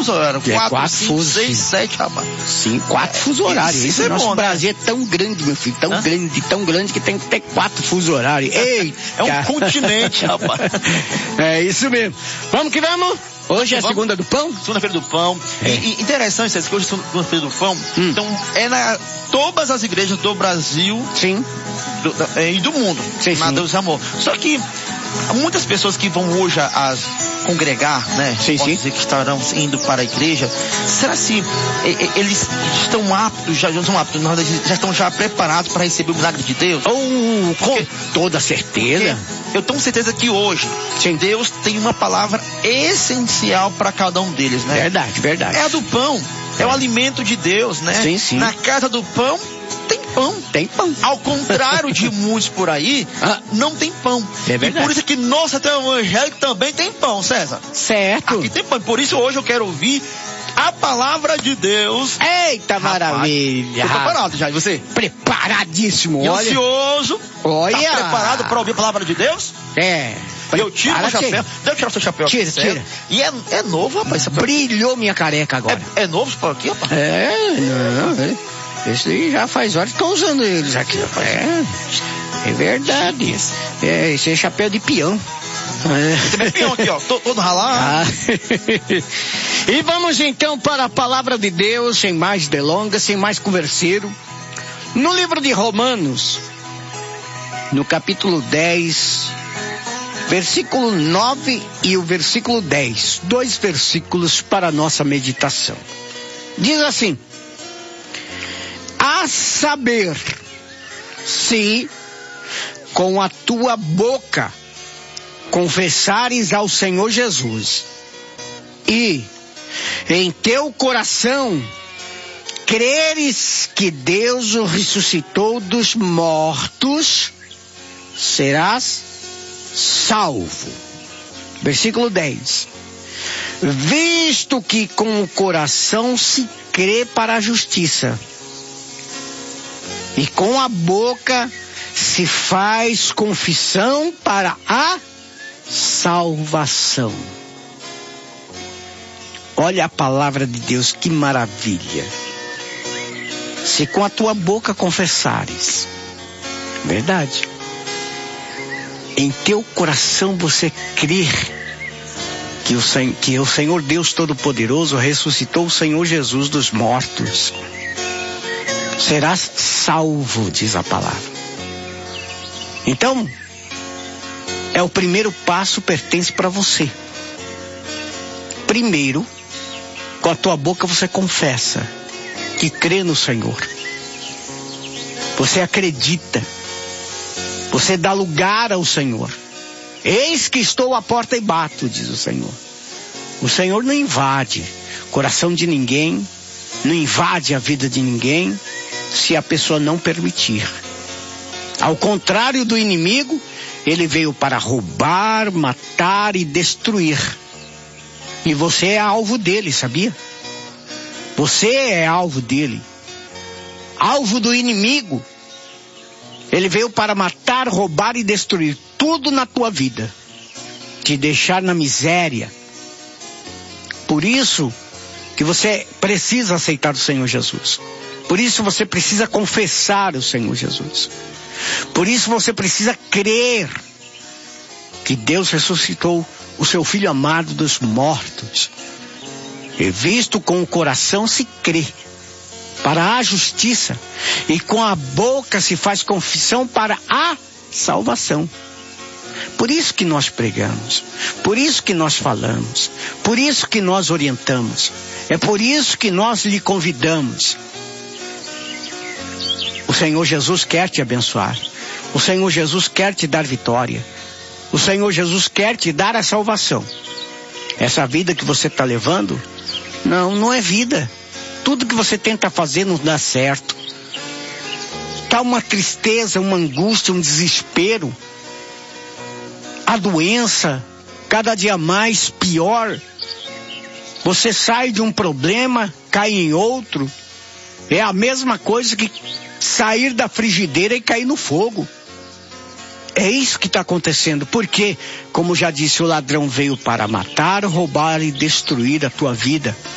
fuso horário. 4, 5, 6, 7, rapaz. Sim, 4 fuso horários. Isso é nosso bom, Brasil é tão grande, meu filho, tão grande que tem que ter 4 fuso horários. Ei, é um continente, rapaz. É isso mesmo. Vamos que vamos. Hoje é a segunda do pão? Segunda-feira do pão. E interessante, César, que hoje é segunda-feira do pão. Então, todas as igrejas do Brasil. Sim. E do mundo. Sim, na Deus e Amor. Só que muitas pessoas que vão hoje congregar, né? Sim, Posso dizer que estarão indo para a igreja. Será se eles estão aptos, já estão preparados para receber o milagre de Deus? Com toda certeza. Eu tenho certeza que hoje Deus tem uma palavra essencial para cada um deles, né? Verdade. É a do pão. É o alimento de Deus, né? Sim. Na casa do pão, tem pão. Tem pão. Ao contrário de muitos por aí, não tem pão. É verdade. E por isso que nós, até o evangélico, também tem pão, César. Certo. Aqui tem pão. Por isso hoje eu quero ouvir a palavra de Deus. Eita, maravilha. Tô preparado já, e você? Preparadíssimo. E ansioso. Olha. Tá preparado para ouvir a palavra de Deus? Eu tiro meu chapéu. Deixa eu tirar o seu chapéu. Tira. E é novo, rapaz. Brilhou minha careca agora. É novo isso aqui, rapaz? Esse aí já faz horas que estou usando eles aqui, rapaz. É verdade. Esse é chapéu de peão. Tem peão aqui, ó. Todo ralado. E vamos então para a palavra de Deus, sem mais delongas, sem mais converseiro. No livro de Romanos, no capítulo 10, versículo 9 e o versículo 10. 2 versículos para a nossa meditação. Diz assim: a saber, se com a tua boca confessares ao Senhor Jesus e em teu coração creres que Deus o ressuscitou dos mortos, serás salvo. Versículo 10. Visto que com o coração se crê para a justiça e com a boca se faz confissão para a salvação. Olha a palavra de Deus, que maravilha. Se com a tua boca confessares, verdade, em teu coração você crer que o Senhor Deus Todo-Poderoso ressuscitou o Senhor Jesus dos mortos, serás salvo, diz a palavra. Então, o primeiro passo pertence para você. Primeiro, com a tua boca você confessa que crê no Senhor. Você acredita. Você dá lugar ao Senhor. Eis que estou à porta e bato, diz o Senhor. O Senhor não invade o coração de ninguém, não invade a vida de ninguém, se a pessoa não permitir. Ao contrário do inimigo, ele veio para roubar, matar e destruir. E você é alvo dele, sabia? Você é alvo dele. Alvo do inimigo. Ele veio para matar, roubar e destruir tudo na tua vida. Te deixar na miséria. Por isso que você precisa aceitar o Senhor Jesus. Por isso você precisa confessar o Senhor Jesus. Por isso você precisa crer que Deus ressuscitou o seu Filho amado dos mortos. E visto com o coração se crê para a justiça, e com a boca se faz confissão para a salvação. Por isso que nós pregamos, por isso que nós falamos, por isso que nós orientamos, é por isso que nós lhe convidamos. O Senhor Jesus quer te abençoar, o Senhor Jesus quer te dar vitória, o Senhor Jesus quer te dar a salvação. Essa vida que você está levando, não é vida. Tudo que você tenta fazer não dá certo. Tá uma tristeza, uma angústia, um desespero. A doença, cada dia mais pior. Você sai de um problema, cai em outro. É a mesma coisa que sair da frigideira e cair no fogo. É isso que está acontecendo. Porque, como já disse, o ladrão veio para matar, roubar e destruir a tua vida.